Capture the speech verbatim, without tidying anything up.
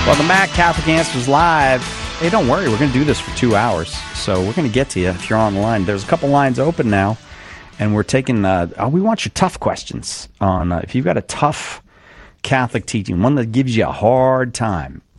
Well, the Mac Catholic Answers Live. Hey, don't worry. We're going to do this for two hours. So we're going to get to you if you're online. There's a couple lines open now. And we're taking, uh, oh, we want your tough questions on, uh, if you've got a tough Catholic teaching, one that gives you a hard time.